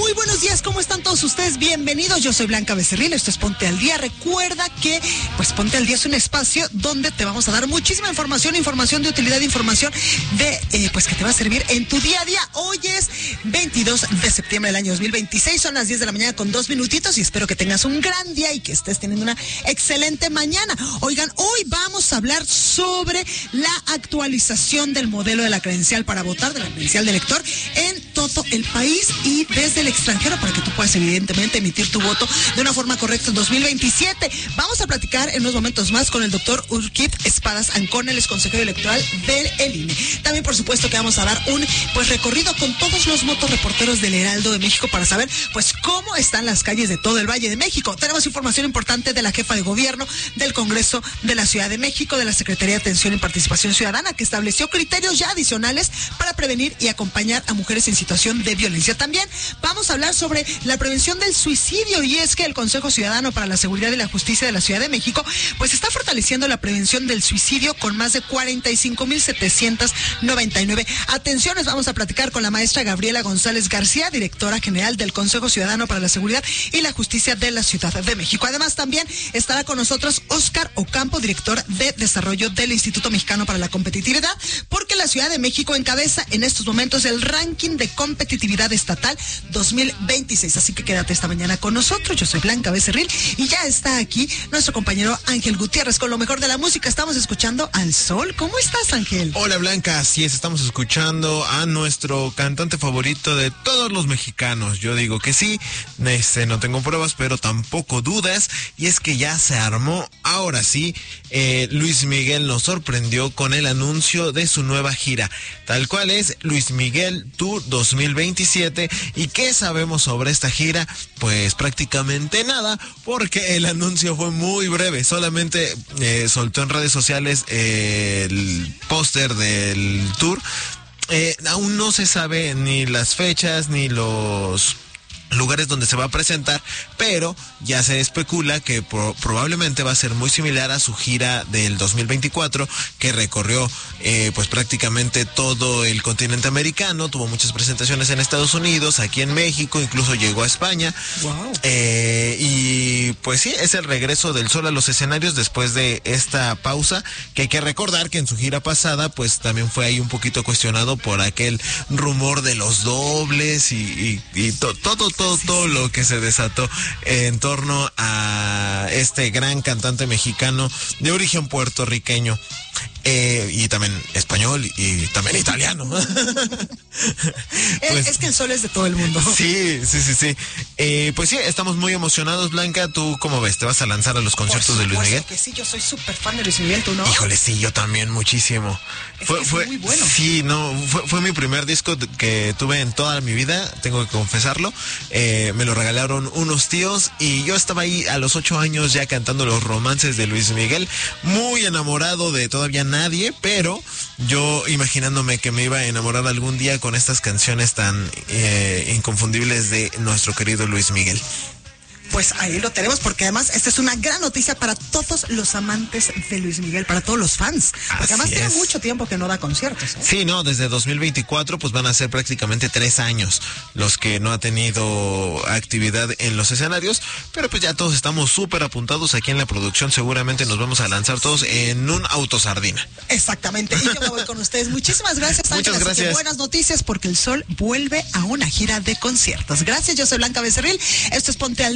Muy buenos días, ¿cómo están todos ustedes? Bienvenidos, yo soy Blanca Becerril, esto es Ponte al Día. Recuerda que, pues, Ponte al Día es un espacio donde te vamos a dar muchísima información de utilidad, información de, pues, que te va a servir en tu día a día. Hoy es 22 de septiembre del año 2026, son las 10 de la mañana con 2 minutitos y espero que tengas un gran día y que estés teniendo una excelente mañana. Oigan, hoy vamos a hablar sobre la actualización del modelo de la credencial para votar, de la credencial de elector en todo el país y desde el extranjero para que tú puedas evidentemente emitir tu voto de una forma correcta en 2027. Vamos a platicar en unos momentos más con el doctor Urquid Espadas Ancona, él es consejero electoral del INE. También, por supuesto, que vamos a dar un recorrido con todos los motorreporteros del Heraldo de México para saber cómo están las calles de todo el Valle de México. Tenemos información importante de la jefa de gobierno, del Congreso de la Ciudad de México, de la Secretaría de Atención y Participación Ciudadana, que estableció criterios ya adicionales para prevenir y acompañar a mujeres en situación de violencia. También vamos a hablar sobre la prevención del suicidio, y es que el Consejo Ciudadano para la Seguridad y la Justicia de la Ciudad de México está fortaleciendo la prevención del suicidio con más de 45,799 atenciones. Vamos a platicar con la maestra Gabriela González García, directora general del Consejo Ciudadano para la Seguridad y la Justicia de la Ciudad de México. Además, también estará con nosotros Óscar Ocampo, director de Desarrollo del Instituto Mexicano para la Competitividad, porque la Ciudad de México encabeza en estos momentos el ranking de competitividad estatal 2026. Así que quédate esta mañana con nosotros. Yo soy Blanca Becerril y ya está aquí nuestro compañero Ángel Gutiérrez con lo mejor de la música. Estamos escuchando Al Sol. ¿Cómo estás, Ángel? Hola, Blanca. Así es, estamos escuchando a nuestro cantante favorito de todos los mexicanos. Yo digo que sí, no tengo pruebas, pero tampoco dudas. Y es que ya se armó, ahora sí, Luis Miguel nos sorprendió con el anuncio de su nueva gira. Tal cual es Luis Miguel Tour 2027. ¿Y qué sabemos sobre esta gira? Pues prácticamente nada, porque el anuncio fue muy breve. Solamente soltó en redes sociales el póster del tour. Aún no se sabe ni las fechas ni los lugares donde se va a presentar, pero ya se especula que probablemente va a ser muy similar a su gira del 2024, que recorrió prácticamente todo el continente americano, tuvo muchas presentaciones en Estados Unidos, aquí en México, incluso llegó a España. Wow. Y pues sí, es el regreso del sol a los escenarios después de esta pausa, que hay que recordar que en su gira pasada pues también fue ahí un poquito cuestionado por aquel rumor de los dobles y todo lo que se desató en torno a este gran cantante mexicano de origen puertorriqueño. Y también español y también italiano. Es que el sol es de todo el mundo. Sí. Pues sí, estamos muy emocionados, Blanca. ¿Tú cómo ves? ¿Te vas a lanzar a los conciertos de Luis Miguel? Que sí, yo soy súper fan de Luis Miguel, ¿tú no? Híjole, sí, yo también, muchísimo. Fue muy bueno. Sí, fue mi primer disco que tuve en toda mi vida, tengo que confesarlo. Me lo regalaron unos tíos y yo estaba ahí a los 8 años ya cantando los romances de Luis Miguel, muy enamorado de todavía nadie, pero yo imaginándome que me iba a enamorar algún día con estas canciones tan inconfundibles de nuestro querido Luis Miguel. Pues ahí lo tenemos, porque además esta es una gran noticia para todos los amantes de Luis Miguel, para todos los fans, porque además tiene mucho tiempo que no da conciertos, ¿eh? Sí, desde 2024 pues van a ser prácticamente 3 años los que no ha tenido actividad en los escenarios, pero pues ya todos estamos súper apuntados aquí en la producción, seguramente nos vamos a lanzar todos en un autosardina. Exactamente, y yo me voy con ustedes. Muchísimas gracias, Ángel. Muchas gracias. Buenas noticias, porque el sol vuelve a una gira de conciertos. Gracias, yo soy Blanca Becerril, esto es Ponte al